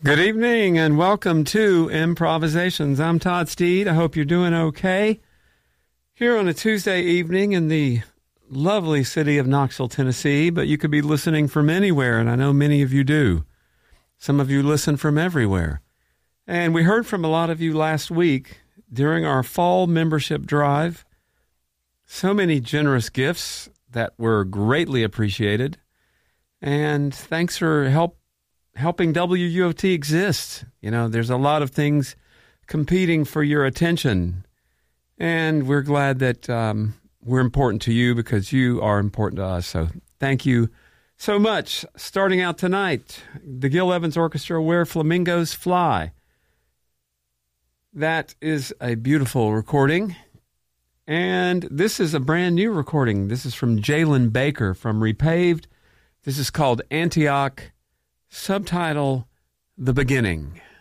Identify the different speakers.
Speaker 1: Good evening and welcome to Improvisations. I'm Todd Steed. I hope you're doing okay. Here on a Tuesday evening in the lovely city of Knoxville, Tennessee, but you could be listening from anywhere, and I know many of you do. Some of you listen from everywhere. And we heard from a lot of you last week during our fall membership drive. So many generous gifts that were greatly appreciated. And thanks for helping WUOT exist. You know, there's a lot of things competing for your attention. And we're glad that we're important to you because you are important to us. So thank you so much. Starting out tonight, the Gil Evans Orchestra, Where Flamingos Fly. That is a beautiful recording. And this is a brand new recording. This is from Jalen Baker from Repaved. This is called Antioch. Subtitle, The Beginning.